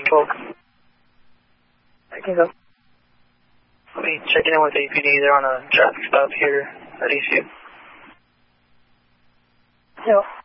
12. I can go. I'll be checking in with APD. They're on a traffic stop here at ECU. Yeah.